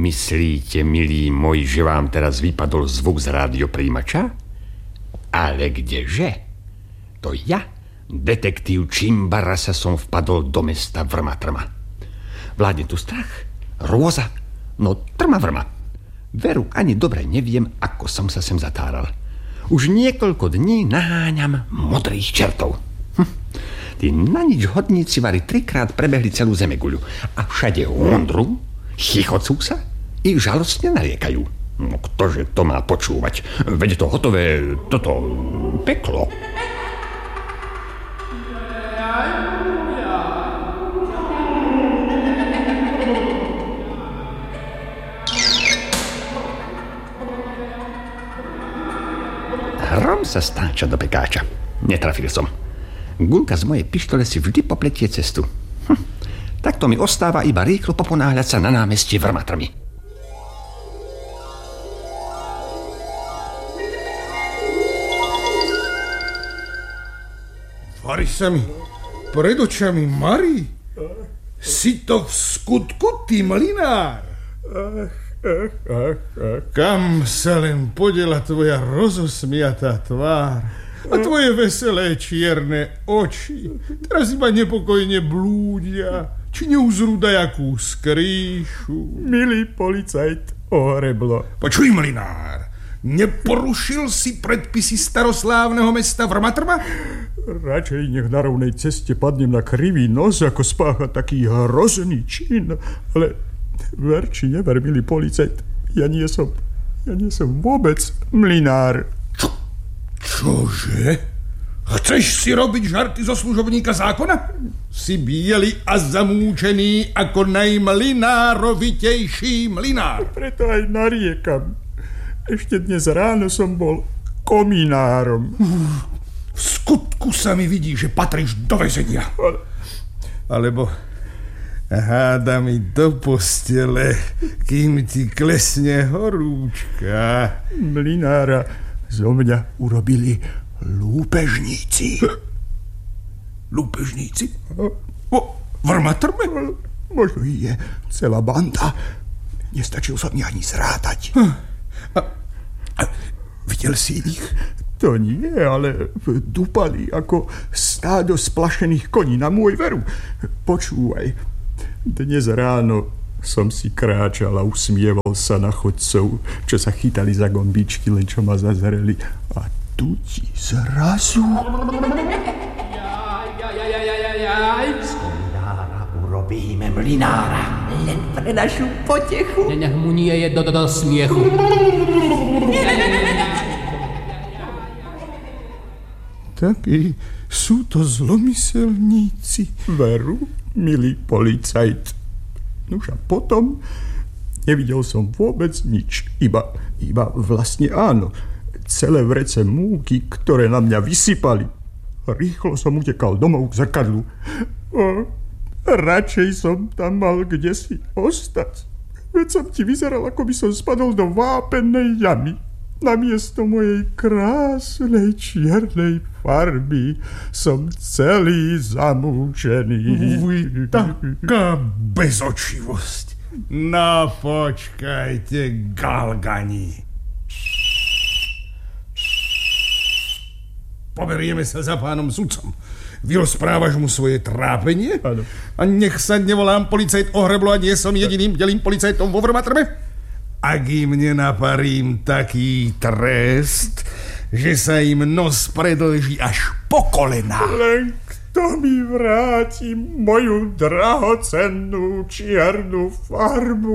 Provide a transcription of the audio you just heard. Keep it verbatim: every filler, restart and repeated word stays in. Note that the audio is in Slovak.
Myslíte, milí moji, že vám teraz vypadol zvuk z rádiopríjimača? Ale kdeže? To ja, detektív Čimbarasa, som vpadol do mesta vrma trma. Vládne tu strach, hrôza, no trma vrma. Veru, ani dobre neviem, ako som sa sem zatáral. Už niekoľko dní naháňam modrých čertov. Hm. Tí na nič hodníci vari trikrát prebehli celú zemeguľu a všade hondru, chichocú sa i žalostne nariekajú. No ktože to má počúvať? Veď to hotové, toto peklo. Hrom sa stáča do pekáča. Netrafil som. Guľka z mojej pištole si vždy popletie cestu. Hm. Takto mi ostáva iba rýchlo poponáhľať sa na námestie vrmatrmy. Vari sa mi pred očami Mari. Si to v skutku ty, mlinár? Ach, ach, ach, ach. Kam sa len podela tvoja rozosmiatá tvár a tvoje veselé čierne oči teraz iba nepokojne blúdia, či neuzrú dajakú skrýšu. Milý policajt Ohreblo. Počuj, mlinár, neporušil si predpisy staroslávneho mesta Vrmatrma? Radšej nech na rovnej ceste padnem na krivý nos, ako spáchať taký hrozný čin. Ale ver či never, milý policajt, ja nie som, ja nie som vôbec mlinár. Čo? Čože? Chceš si robiť žarty zo služobníka zákona? Si biely a zamúčený ako najmlinárovitejší mlinár. Preto aj nariekam. Ešte dnes ráno som bol kominárom. V skutku sa mi vidí, že patríš do väzenia. Alebo háda mi do postele, kým ti klesne horúčka. Mlinára zo mňa urobili lúpežníci. Lúpežníci? O Vrmatrme? Možno je celá banda. Nestačil som ich ani zrátať. A, a videl si ich? To nie, ale dupali ako stádo splašených koní na môj veru. Počúvaj, dnes ráno som si kráčal a usmieval sa na chodcov, čo sa chytali za gombičky, len čo ma zazreli. A tu ti zrazu... Z mlinára urobíme mlinára. Len pre našu potechu. Nech mu nie je do, do, do smiechu. Takí sú to zlomyselníci. Veru, milý policajt. Nuž a potom nevidel som vôbec nič. Iba, iba vlastne áno. Celé vrece múky, ktoré na mňa vysypali. Rýchlo som utekal domov k zrkadlu. O, radšej som tam mal kdesi ostať. Veď som ti vyzeral, ako by som spadol do vápennej jamy. Namiesto mojej krásnej čiernej farby som celý zamúčený. Uj, taká bezočivosť. No počkajte, galgani. Poberieme sa za pánom sudcom. Vyrozprávaš mu svoje trápenie? Áno. A nech sa nevolám policajt Ohreblo a nie som jediným delým policajtom vo Vrmatrme? Ak im nenaparím taký trest, že sa im nos predĺží až po kolená. Len kto mi vráti moju drahocennú čiernu farbu?